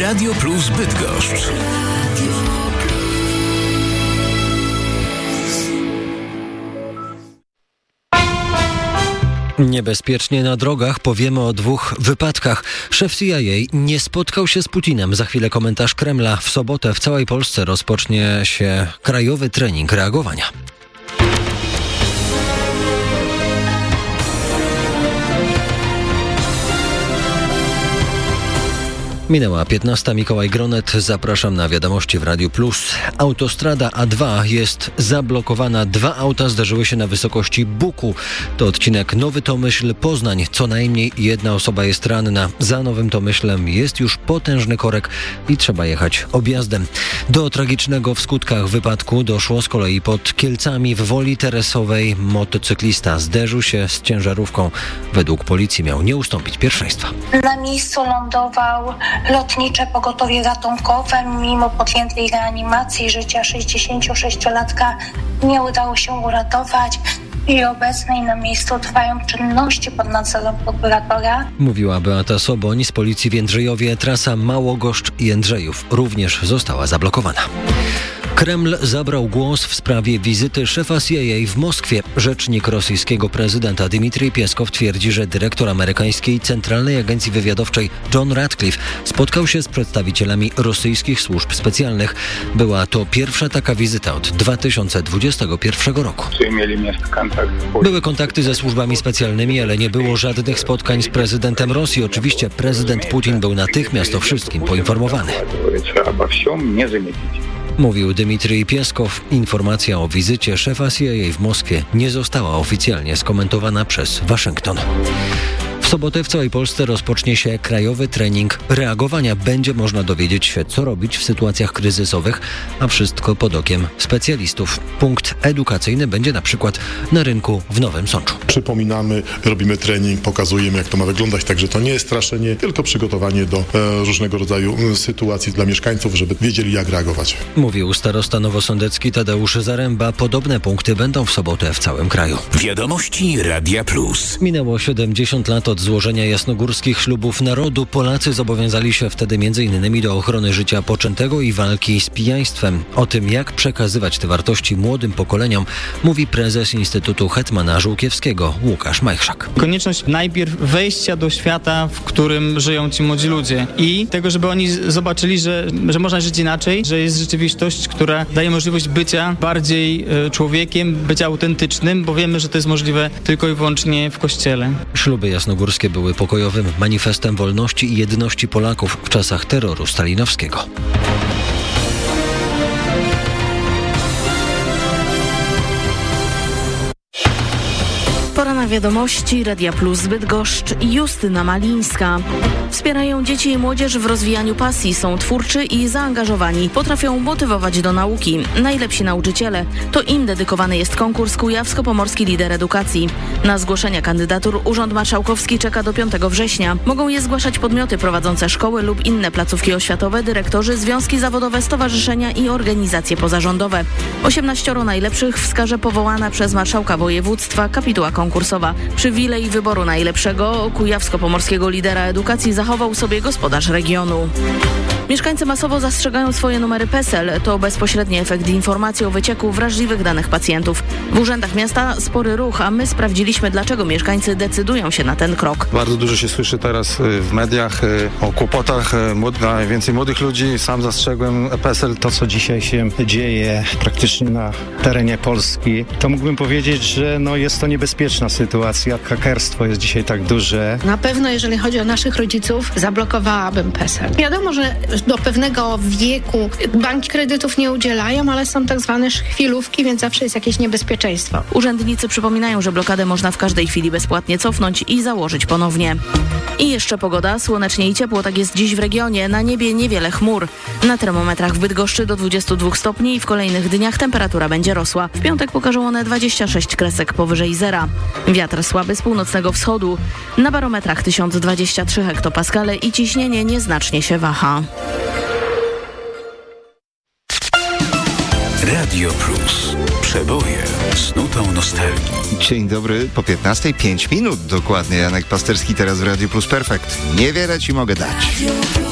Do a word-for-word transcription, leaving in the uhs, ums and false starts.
Radio Plus Bydgoszcz. Niebezpiecznie na drogach powiemy o dwóch wypadkach. Szef C I A nie spotkał się z Putinem. Za chwilę komentarz Kremla. W sobotę w całej Polsce rozpocznie się krajowy trening reagowania. Minęła piętnasta. Mikołaj Gronet. Zapraszam na wiadomości w Radiu Plus. Autostrada A dwa jest zablokowana. Dwa auta zdarzyły się na wysokości Buku. To odcinek Nowy Tomyśl - Poznań. Co najmniej jedna osoba jest ranna. Za Nowym Tomyślem jest już potężny korek i trzeba jechać objazdem. Do tragicznego w skutkach wypadku doszło z kolei pod Kielcami w Woli Teresowej. Motocyklista zderzył się z ciężarówką. Według policji miał nie ustąpić pierwszeństwa. Na miejscu lądował lotnicze pogotowie ratunkowe. Mimo podjętej reanimacji życia sześćdziesięciosześciolatka nie udało się uratować. W chwili obecnej na miejscu trwają czynności pod nadzorem prokuratora. Mówiła Beata Soboń z policji w Jędrzejowie. Trasa Małogoszcz-Jędrzejów również została zablokowana. Kreml zabrał głos w sprawie wizyty szefa C I A w Moskwie. Rzecznik rosyjskiego prezydenta Dmitrij Pieskow twierdzi, że dyrektor amerykańskiej Centralnej Agencji Wywiadowczej John Ratcliffe spotkał się z przedstawicielami rosyjskich służb specjalnych. Była to pierwsza taka wizyta od dwa tysiące dwudziestego pierwszego roku. Były kontakty ze służbami specjalnymi, ale nie było żadnych spotkań z prezydentem Rosji. Oczywiście prezydent Putin był natychmiast o wszystkim poinformowany. Mówił Dmitrij Pieskow. Informacja o wizycie szefa C I A w Moskwie nie została oficjalnie skomentowana przez Waszyngton. W sobotę w całej Polsce rozpocznie się krajowy trening reagowania. Będzie można dowiedzieć się, co robić w sytuacjach kryzysowych, a wszystko pod okiem specjalistów. Punkt edukacyjny będzie na przykład na rynku w Nowym Sączu. Przypominamy, robimy trening, pokazujemy, jak to ma wyglądać, także to nie jest straszenie, tylko przygotowanie do e, różnego rodzaju sytuacji dla mieszkańców, żeby wiedzieli, jak reagować. Mówił starosta nowosądecki Tadeusz Zaręba. Podobne punkty będą w sobotę w całym kraju. Wiadomości Radia Plus. Minęło siedemdziesiąt lat od złożenia jasnogórskich ślubów narodu. Polacy zobowiązali się wtedy m.in. do ochrony życia poczętego i walki z pijaństwem. O tym, jak przekazywać te wartości młodym pokoleniom, mówi prezes Instytutu Hetmana Żółkiewskiego Łukasz Majchrzak. Konieczność najpierw wejścia do świata, w którym żyją ci młodzi ludzie i tego, żeby oni zobaczyli, że, że można żyć inaczej, że jest rzeczywistość, która daje możliwość bycia bardziej y, człowiekiem, bycia autentycznym, bo wiemy, że to jest możliwe tylko i wyłącznie w Kościele. Śluby jasnogórskie były pokojowym manifestem wolności i jedności Polaków w czasach terroru stalinowskiego. Pora na wiadomości Radia Plus Bydgoszcz i Justyna Malińska. Wspierają dzieci i młodzież w rozwijaniu pasji, są twórczy i zaangażowani. Potrafią motywować do nauki. Najlepsi nauczyciele. To im dedykowany jest konkurs Kujawsko-Pomorski Lider Edukacji. Na zgłoszenia kandydatur Urząd Marszałkowski czeka do piątego września. Mogą je zgłaszać podmioty prowadzące szkoły lub inne placówki oświatowe, dyrektorzy, związki zawodowe, stowarzyszenia i organizacje pozarządowe. osiemnaścioro najlepszych wskaże powołana przez marszałka województwa kapituła konkursowa. Przywilej wyboru najlepszego kujawsko-pomorskiego lidera edukacji zachował sobie gospodarz regionu. Mieszkańcy masowo zastrzegają swoje numery P E S E L. To bezpośredni efekt informacji o wycieku wrażliwych danych pacjentów. W urzędach miasta spory ruch, a my sprawdziliśmy, dlaczego mieszkańcy decydują się na ten krok. Bardzo dużo się słyszy teraz w mediach o kłopotach najwięcej młodych ludzi. Sam zastrzegłem P E S E L. To, co dzisiaj się dzieje praktycznie na terenie Polski, to mógłbym powiedzieć, że no jest to niebezpieczna sytuacja. Hakerstwo jest dzisiaj tak duże. Na pewno, jeżeli chodzi o naszych rodziców, zablokowałabym P E S E L. Wiadomo, że do pewnego wieku banki kredytów nie udzielają, ale są tak zwane chwilówki, więc zawsze jest jakieś niebezpieczeństwo. Urzędnicy przypominają, że blokadę można w każdej chwili bezpłatnie cofnąć i założyć ponownie. I jeszcze pogoda. Słonecznie i ciepło, tak jest dziś w regionie. Na niebie niewiele chmur. Na termometrach w Bydgoszczy do dwudziestu dwóch stopni i w kolejnych dniach temperatura będzie rosła. W piątek pokażą one dwadzieścia sześć kresek powyżej zera. Wiatr słaby z północnego wschodu. Na barometrach tysiąc dwadzieścia trzy hektopaskale i ciśnienie nieznacznie się waha. Radio Plus. Przeboje z nutą nostalgii. Dzień dobry, po piętnastej pięć minut dokładnie. Janek Pasterski teraz w Radio Plus Perfekt. Niewiele ci mogę dać.